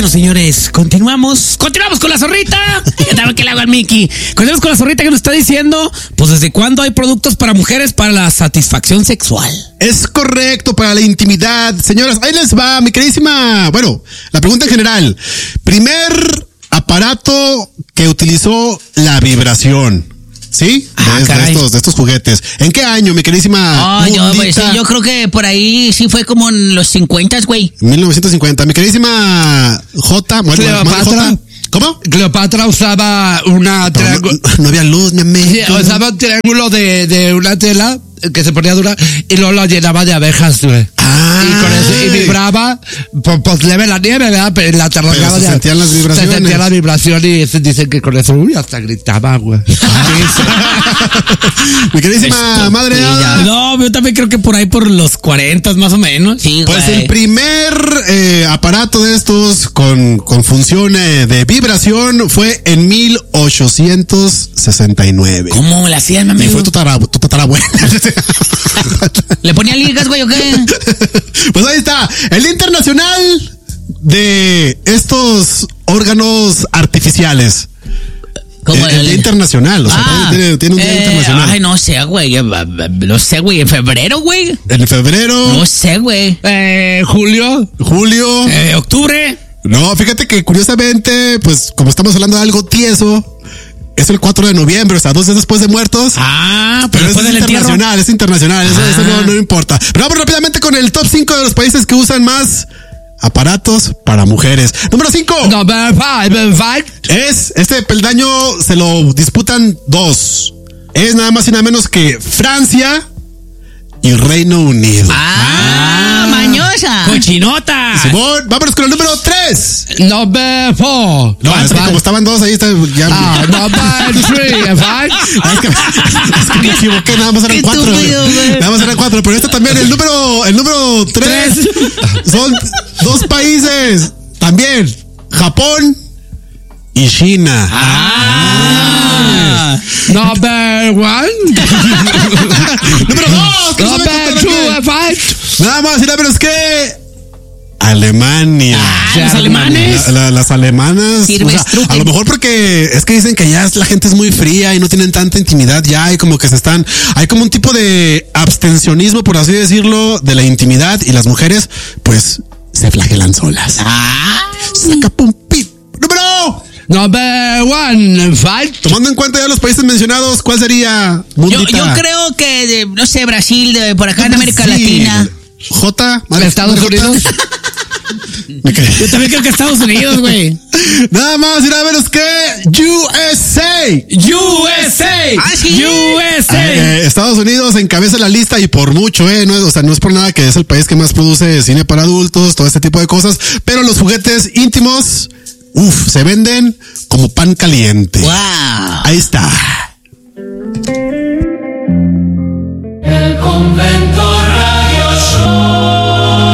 Bueno, señores, continuamos con la zorrita. Que le hago al Mickey. Continuamos con la zorrita que nos está diciendo, pues desde cuándo hay productos para mujeres para la satisfacción sexual. Es correcto, para la intimidad. Señoras, ahí les va, mi queridísima. Bueno, la pregunta en general. Primer aparato que utilizó la vibración. ¿Sí? De estos juguetes. ¿En qué año, mi queridísima? Yo creo que por ahí sí fue como en los 50, güey. 1950. Mi queridísima Cleopatra. ¿Cómo? Cleopatra usaba una triángulo. No había luz, mi amigo. Sí, usaba un triángulo de una tela que se ponía dura y luego lo llenaba de abejas, güey. Y con eso, y vibraba, pues leve la nieve, ¿verdad? Pero la terroraba. Se sentían las vibraciones. Se sentía la vibración y dicen que con eso, hasta gritaba, güey. Mi queridísima madre. No, yo también creo que por ahí por los 40 más o menos. Sí, pues el primer aparato de estos con función de vibración fue en 1869. ¿Cómo le hacían, mami? Y fue tu tatarabuela. ¿Le ponía ligas, güey, o qué? Pues ahí está, el internacional de estos órganos artificiales. ¿Cómo el día internacional, o sea, tiene un día internacional. Ay, no sé, güey, en febrero, güey. En febrero. No sé, güey. Julio. Octubre. No, fíjate que curiosamente, pues como estamos hablando de algo tieso, es el 4 de noviembre, o sea, 2 días después de muertos. Pero es internacional, eso no importa. Pero vamos rápidamente con el top 5 de los países que usan más aparatos para mujeres. Número 5. Number 5. Este peldaño se lo disputan 2. Es nada más y nada menos que Francia y Reino Unido. Mañosa. Cochinota. Simón, vámonos con el número 3. Number 4. No, es que como estaban 2 ahí está ya. Number 3. Es que me equivoqué, nada más eran 4. Nada más eran 4, pero este también, el número 3 son 2 países también, Japón y China. Number 1. Número 2. Number 2. Nada más y nada menos que Alemania. ¿Los alemanes? Las alemanas. A lo mejor porque es que dicen que ya la gente es muy fría y no tienen tanta intimidad ya, y como que hay como un tipo de abstencionismo, por así decirlo, de la intimidad, y las mujeres pues se flagelan solas. Saca pumpit. Number 1. Tomando en cuenta ya los países mencionados, ¿cuál sería? Yo creo que, no sé, Brasil, por acá en América Latina. Estados Unidos. Yo también creo que Estados Unidos, güey. Nada más y nada menos que USA. Sí. USA. Estados Unidos encabeza la lista y por mucho, no es por nada que es el país que más produce cine para adultos, todo este tipo de cosas, pero los juguetes íntimos, se venden como pan caliente. Wow. Ahí está. El Convento Radio Show.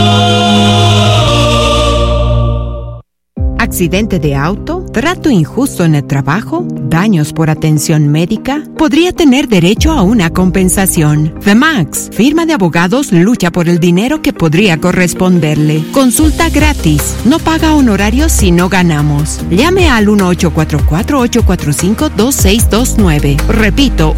¿Accidente de auto? ¿Trato injusto en el trabajo? ¿Daños por atención médica? Podría tener derecho a una compensación. The Max, firma de abogados, lucha por el dinero que podría corresponderle. Consulta gratis. No paga honorarios si no ganamos. Llame al 1-844-845-2629. Repito,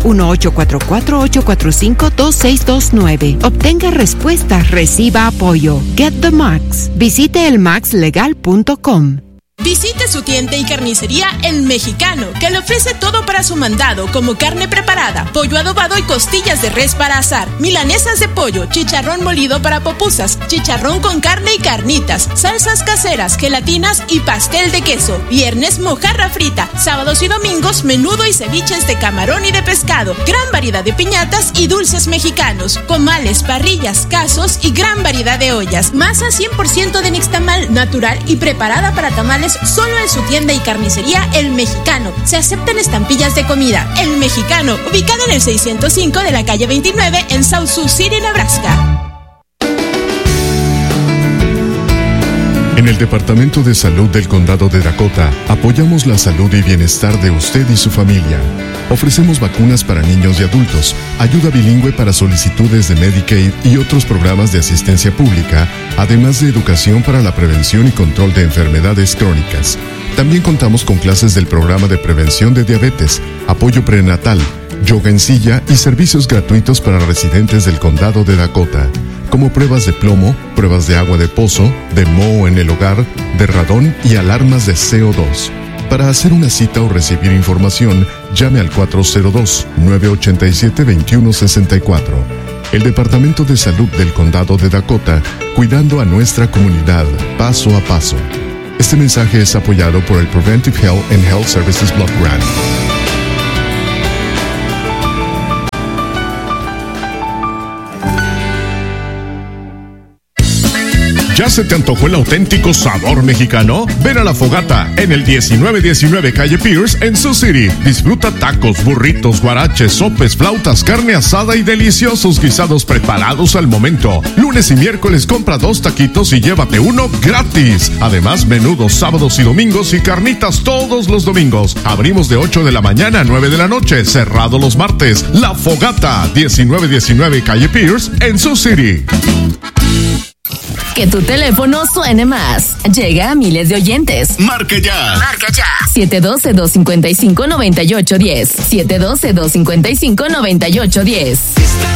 1-844-845-2629. Obtenga respuestas, reciba apoyo. Get the Max. Visite elmaxlegal.com. Visite su tienda y carnicería El Mexicano, que le ofrece todo para su mandado, como carne preparada, pollo adobado y costillas de res para asar, milanesas de pollo, chicharrón molido para pupusas, chicharrón con carne y carnitas, salsas caseras, gelatinas y pastel de queso. Viernes, mojarra frita. Sábados y domingos, menudo y ceviches de camarón y de pescado. Gran variedad de piñatas y dulces mexicanos, comales, parrillas, casos y gran variedad de ollas. Masa 100% de nixtamal, natural y preparada para tamales, solo en su tienda y carnicería El Mexicano. Se aceptan estampillas de comida. El Mexicano, ubicado en el 605 de la calle 29 en South Sioux City, Nebraska. En el Departamento de Salud del Condado de Dakota, apoyamos la salud y bienestar de usted y su familia. Ofrecemos vacunas para niños y adultos, ayuda bilingüe para solicitudes de Medicaid y otros programas de asistencia pública, además de educación para la prevención y control de enfermedades crónicas. También contamos con clases del programa de prevención de diabetes, apoyo prenatal, yoga en silla y servicios gratuitos para residentes del Condado de Dakota, como pruebas de plomo, pruebas de agua de pozo, de moho en el hogar, de radón y alarmas de CO2. Para hacer una cita o recibir información, llame al 402-987-2164. El Departamento de Salud del Condado de Dakota, cuidando a nuestra comunidad paso a paso. Este mensaje es apoyado por el Preventive Health and Health Services Block Grant. ¿Ya se te antojó el auténtico sabor mexicano? Ven a La Fogata en el 1919 Calle Pierce en Sioux City. Disfruta tacos, burritos, guaraches, sopes, flautas, carne asada y deliciosos guisados preparados al momento. Lunes y miércoles compra 2 taquitos y llévate uno gratis. Además, menudos sábados y domingos y carnitas todos los domingos. Abrimos de 8 de la mañana a 9 de la noche, cerrado los martes. La Fogata, 1919 Calle Pierce en Sioux City. Que tu teléfono suene más. Llega a miles de oyentes. Marque ya. Marca ya. 712-255-9810. 712-255-9810.